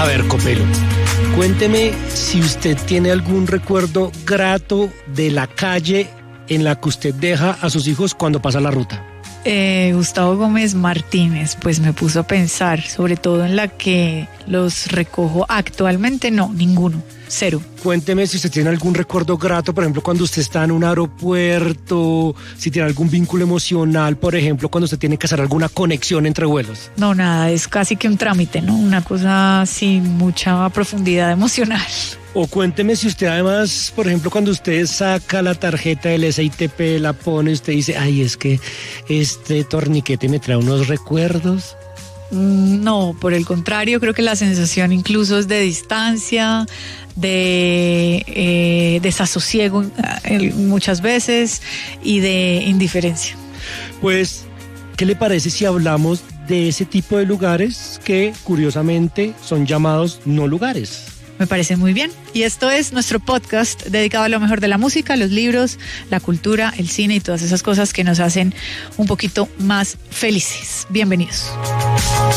A ver, Copelo, cuénteme si usted tiene algún recuerdo grato de la calle en la que usted deja a sus hijos cuando pasa la ruta. Gustavo Gómez Martínez, pues me puso a pensar, sobre todo en la que los recojo actualmente, no, ninguno, cero. Cuénteme si usted tiene algún recuerdo grato, por ejemplo, cuando usted está en un aeropuerto, si tiene algún vínculo emocional, por ejemplo, cuando usted tiene que hacer alguna conexión entre vuelos. No, nada, es casi que un trámite, ¿no? Una cosa sin mucha profundidad emocional. O cuénteme si usted además, por ejemplo, cuando usted saca la tarjeta del SITP, la pone, usted dice, ay, es que este torniquete me trae unos recuerdos. No, por el contrario, creo que la sensación incluso es de distancia, de desasosiego muchas veces y de indiferencia. Pues, ¿qué le parece si hablamos de ese tipo de lugares que curiosamente son llamados no lugares? Me parece muy bien. Y esto es nuestro podcast dedicado a lo mejor de la música, los libros, la cultura, el cine y todas esas cosas que nos hacen un poquito más felices. Bienvenidos.